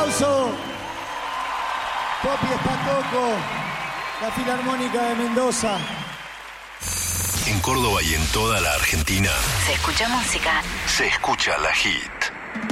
aplauso. Popi Espatoco, la Filarmónica de Mendoza. En Córdoba y en toda la Argentina Se escucha música. se escucha La Hit.